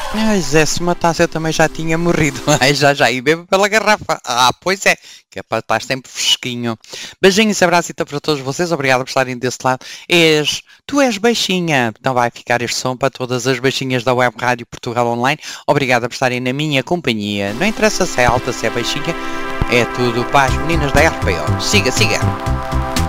Ai, Zé, se matasse eu também já tinha morrido. Ai, já, e bebo pela garrafa. Ah, pois é, que é para estar sempre fresquinho. Beijinhos, abraço para todos vocês. Obrigado por estarem desse lado. Tu és baixinha. Então vai ficar este som para todas as baixinhas da Web Rádio Portugal Online. Obrigado por estarem na minha companhia. Não interessa se é alta, se é baixinha. É tudo para as meninas da RPO. Siga, siga.